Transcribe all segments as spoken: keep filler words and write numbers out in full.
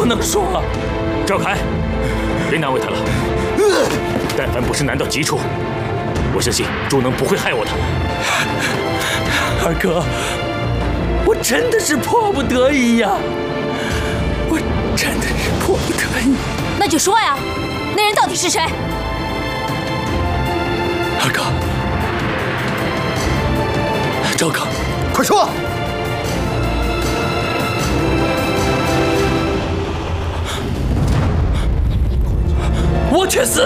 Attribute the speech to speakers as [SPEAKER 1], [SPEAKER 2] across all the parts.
[SPEAKER 1] 能说。赵凯，别难为他了。但凡不是难到极处，我相信朱能不会害我的。
[SPEAKER 2] 二哥，我真的是迫不得已呀！我真的是迫不得已。
[SPEAKER 3] 那就说呀，那人到底是谁？
[SPEAKER 2] 二哥，赵哥，
[SPEAKER 4] 快说！
[SPEAKER 2] 我去死！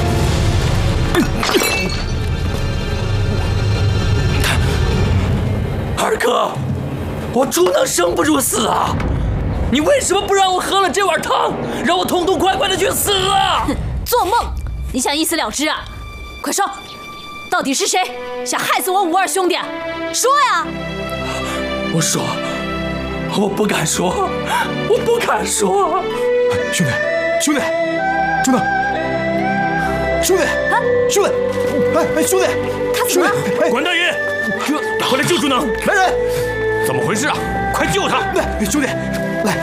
[SPEAKER 2] 二哥，我朱能生不如死啊！你为什么不让我喝了这碗汤，让我痛痛快快的去死啊？
[SPEAKER 3] 哼，做梦！你想一死了之啊？快说，到底是谁想害死我五二兄弟？说呀！
[SPEAKER 2] 我说，我不敢说，我不敢说。
[SPEAKER 4] 兄弟，兄弟，朱能，兄弟，
[SPEAKER 3] 啊，
[SPEAKER 4] 兄弟，哎哎，兄弟，
[SPEAKER 3] 他怎么了？
[SPEAKER 4] 哎，
[SPEAKER 1] 管大爷，快来救朱能！
[SPEAKER 4] 来人！
[SPEAKER 1] 怎么回事啊？快救他！
[SPEAKER 4] 来，兄弟，来。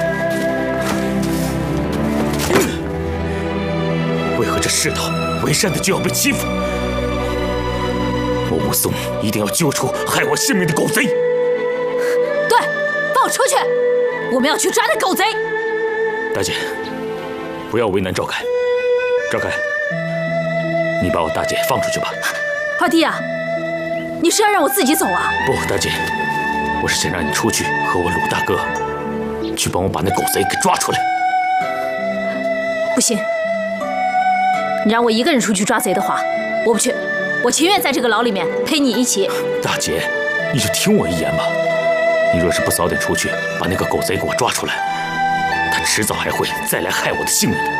[SPEAKER 1] 为何这世道为善的就要被欺负？我武松一定要揪出害我性命的狗贼！
[SPEAKER 3] 对，放我出去！我们要去抓那狗贼！
[SPEAKER 1] 大姐，不要为难赵凯。赵凯，你把我大姐放出去吧。
[SPEAKER 3] 二弟啊，你是要让我自己走啊？
[SPEAKER 1] 不，大姐，我是想让你出去和我鲁大哥去帮我把那狗贼给抓出来。
[SPEAKER 3] 不行，你让我一个人出去抓贼的话，我不去，我情愿在这个牢里面陪你一起。
[SPEAKER 1] 大姐，你就听我一言吧。你若是不早点出去把那个狗贼给我抓出来，他迟早还会再来害我的性命的。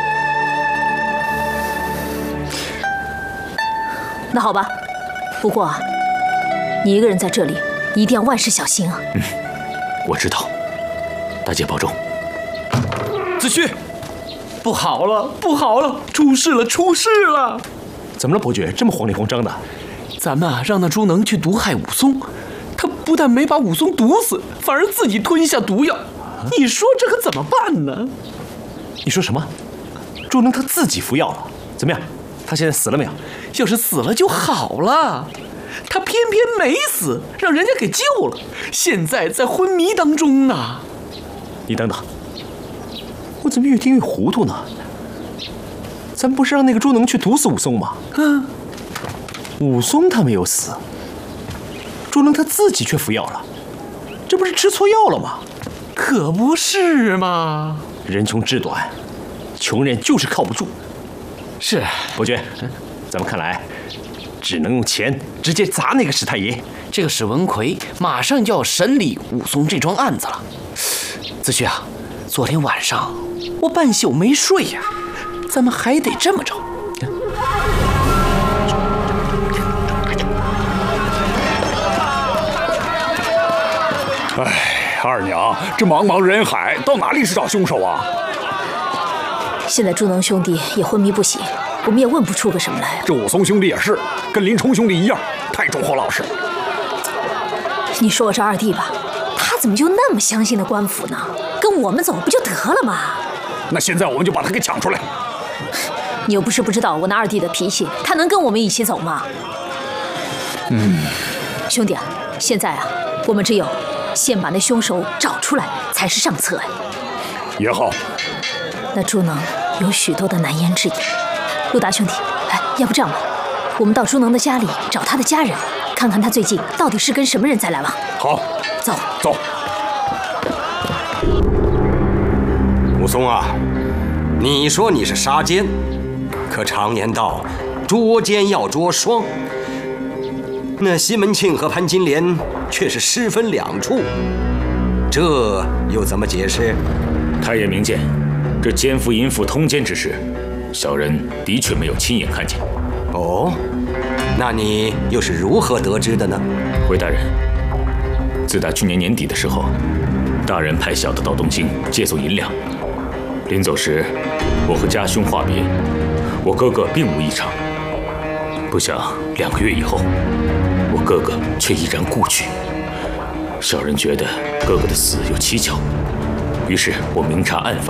[SPEAKER 3] 那好吧，不过啊，你一个人在这里一定要万事小心啊。
[SPEAKER 1] 嗯，我知道。大姐保重。
[SPEAKER 2] 子胥，不好了，不好了，出事了，出事了！
[SPEAKER 4] 怎么了，伯爵？这么慌里慌张的？
[SPEAKER 2] 咱们啊，让那朱能去毒害武松，他不但没把武松毒死，反而自己吞下毒药。你说这可怎么办呢？
[SPEAKER 4] 你说什么？朱能他自己服药了？怎么样？他现在死了没有？
[SPEAKER 2] 要是死了就好了，他偏偏没死，让人家给救了，现在在昏迷当中呢。
[SPEAKER 4] 你等等，我怎么越听越糊涂呢？咱不是让那个朱能去毒死武松吗？
[SPEAKER 2] 嗯，
[SPEAKER 4] 武松他没有死，朱能他自己却服药了，这不是吃错药了吗？
[SPEAKER 2] 可不是嘛！
[SPEAKER 4] 人穷志短，穷人就是靠不住。
[SPEAKER 2] 是，
[SPEAKER 4] 伯爵，咱们看来只能用钱直接砸那个史太爷。
[SPEAKER 2] 这个史文奎马上就要审理武松这桩案子了。子胥啊，昨天晚上我半宿没睡呀，咱们还得这么着。
[SPEAKER 5] 哎，二娘，这茫茫人海，到哪里去找凶手啊？
[SPEAKER 3] 现在朱能兄弟也昏迷不醒，我们也问不出个什么来。
[SPEAKER 5] 这武松兄弟也是，跟林冲兄弟一样，太忠厚老实。
[SPEAKER 3] 你说我这二弟吧，他怎么就那么相信那官府呢？跟我们走不就得了吗？
[SPEAKER 5] 那现在我们就把他给抢出来。
[SPEAKER 3] 你又不是不知道我那二弟的脾气，他能跟我们一起走吗？
[SPEAKER 5] 嗯，
[SPEAKER 3] 兄弟啊，现在啊，我们只有先把那凶手找出来才是上策呀。
[SPEAKER 5] 也好。
[SPEAKER 3] 那朱能有许多的难言之隐，陆大兄弟，哎，要不这样吧，我们到朱能的家里找他的家人，看看他最近到底是跟什么人在来往。
[SPEAKER 5] 好，
[SPEAKER 3] 走
[SPEAKER 5] 走。
[SPEAKER 6] 武松啊，你说你是杀奸，可常言道，捉奸要捉双。那西门庆和潘金莲却是失分两处，这又怎么解释？
[SPEAKER 1] 太爷明鉴，这奸夫淫妇通奸之事，小人的确没有亲眼看见。
[SPEAKER 6] 哦，那你又是如何得知的呢？
[SPEAKER 1] 回大人，自打去年年底的时候，大人派小的到东京借送银两，临走时，我和家兄话别，我哥哥并无异常。不想两个月以后，我哥哥却毅然故去。小人觉得哥哥的死有蹊跷，于是我明察暗访。